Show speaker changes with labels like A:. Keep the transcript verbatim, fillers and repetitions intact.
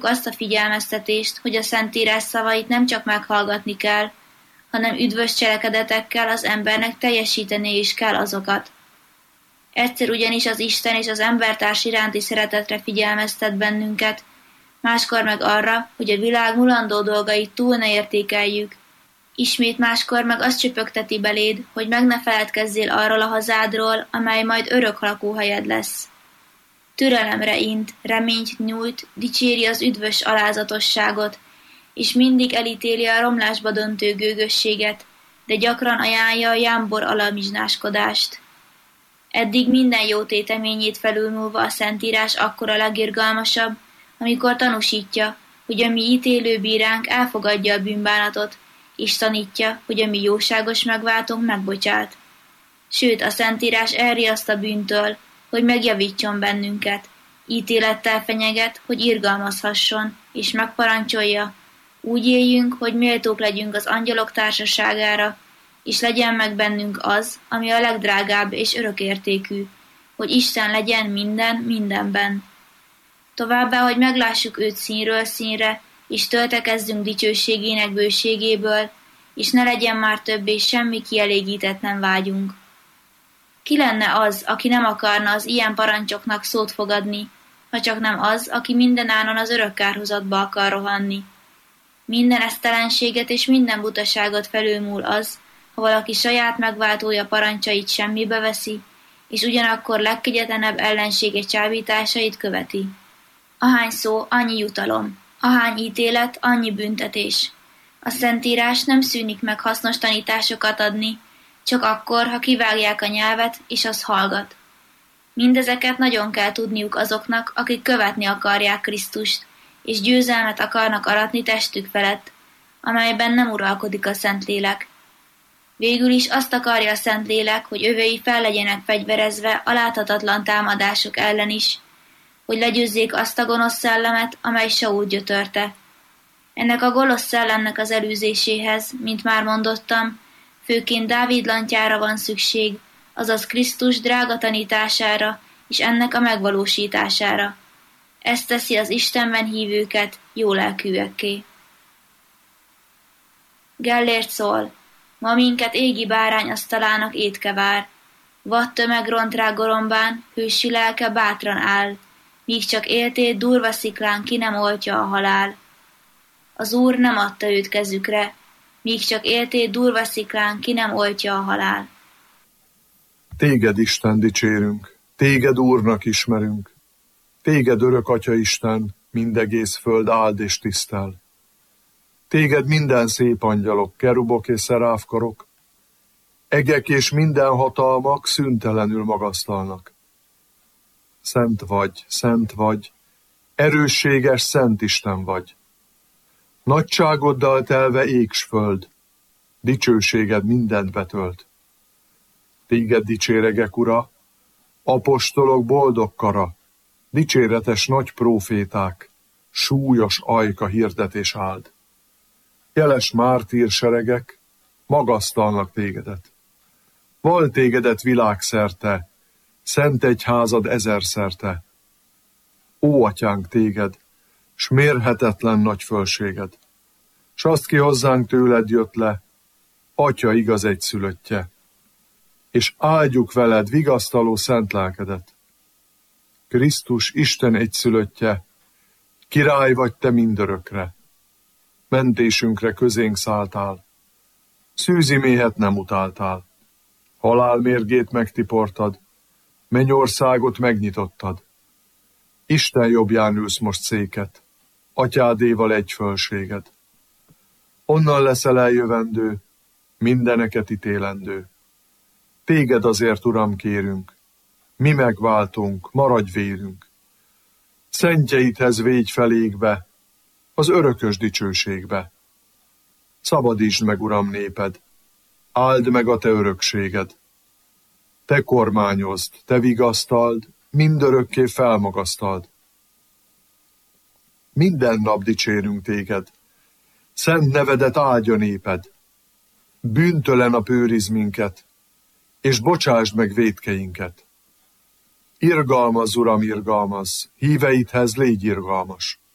A: azt a figyelmeztetést, hogy a Szentírás szavait nem csak meghallgatni kell, hanem üdvös cselekedetekkel az embernek teljesíteni is kell azokat. Egyszer ugyanis az Isten és az embertárs iránti szeretetre figyelmeztet bennünket, máskor meg arra, hogy a világ mulandó dolgait túl ne értékeljük. Ismét máskor meg azt csöpögteti beléd, hogy meg ne feledkezzél arról a hazádról, amely majd örök lakóhelyed lesz. Türelemre int, reményt nyújt, dicséri az üdvös alázatosságot, és mindig elítéli a romlásba döntő gőgösséget, de gyakran ajánlja a jámbor alamizsnáskodást. Eddig minden jó téteményét felülmúlva a Szentírás akkor a legirgalmasabb, amikor tanúsítja, hogy a mi ítélő bíránk elfogadja a bűnbánatot, és tanítja, hogy a mi jóságos megváltónk megbocsát. Sőt, a Szentírás elriaszt a bűntől, hogy megjavítson bennünket, ítélettel fenyeget, hogy irgalmazhasson, és megparancsolja, úgy éljünk, hogy méltók legyünk az angyalok társaságára, és legyen meg bennünk az, ami a legdrágább és örökértékű, hogy Isten legyen minden mindenben. Továbbá, hogy meglássuk őt színről színre, és töltekezzünk dicsőségének bőségéből, és ne legyen már többé semmi kielégítetlen vágyunk. Ki lenne az, aki nem akarna az ilyen parancsoknak szót fogadni, ha csak nem az, aki mindenáron az örök kárhozatba akar rohanni? Minden esztelenséget és minden butaságot felülmúl az, ha valaki saját megváltója parancsait semmibe veszi, és ugyanakkor legkegyetlenebb ellensége csábításait követi. Ahány szó, annyi jutalom, ahány ítélet, annyi büntetés. A Szentírás nem szűnik meg hasznos tanításokat adni, csak akkor, ha kivágják a nyelvet, és az hallgat. Mindezeket nagyon kell tudniuk azoknak, akik követni akarják Krisztust, és győzelmet akarnak aratni testük felett, amelyben nem uralkodik a Szentlélek. Végül is azt akarja a Szentlélek, hogy övei fel legyenek fegyverezve a láthatatlan támadások ellen is, hogy legyőzzék azt a gonosz szellemet, amely Sault gyötörte. Ennek a gonosz szellemnek az elűzéséhez, mint már mondottam, főként Dávid lantjára van szükség, azaz Krisztus drága tanítására és ennek a megvalósítására. Ez teszi az Istenben hívőket jólelkűekké. Gellért szól, ma minket égi bárány asztalának étke vár, vad tömeg ront rá gorombán, hősi lelke bátran áll, míg csak éltét durva sziklán ki nem oltja a halál. Az Úr nem adta őt kezükre, míg csak éltét durva sziklán ki nem oltja a halál.
B: Téged, Isten, dicsérünk, téged Úrnak ismerünk, téged örök Atya Isten, mindegész föld áld és tisztel. Téged minden szép angyalok, kerubok és szeráfkarok, egek és minden hatalmak szüntelenül magasztalnak. Szent vagy, szent vagy, erősséges szent Isten vagy. Nagyságoddal telve ég s föld, dicsőséged mindent betölt. Téged dicséregek, Ura, apostolok boldog kara, dicséretes nagy próféták, súlyos ajka hirdetés áld. Jeles mártír seregek magasztalnak tégedet. Val tégedet világszerte, szent egyházad ezerszerte. Ó, Atyánk, téged, s mérhetetlen nagy fölséged, s azt ki hozzánk tőled jött le, Atya igaz egyszülöttje, és áldjuk veled vigasztaló szent lelkedet. Krisztus Isten egyszülöttje, király vagy te mindörökre, mentésünkre közénk szálltál, szűzi méhet nem utáltál, halál mérgét megtiportad, mennyországot megnyitottad. Isten jobbján ülsz most széket, Atyádéval egy fölséged. Onnan leszel eljövendő, mindeneket ítélendő. Téged azért, Uram, kérünk, mi megváltunk, maradj vérünk. Szentjeidhez végy felégbe, az örökös dicsőségbe. Szabadítsd meg, Uram, néped, áld meg a te örökséged. Te kormányozd, te vigasztald, mindörökké felmagasztald. Minden nap dicsérünk téged, szent nevedet áldja néped. Bűntelen a őrizd minket, és bocsásd meg vétkeinket. Irgalmazz, Uram, irgalmazz, híveidhez légy irgalmas.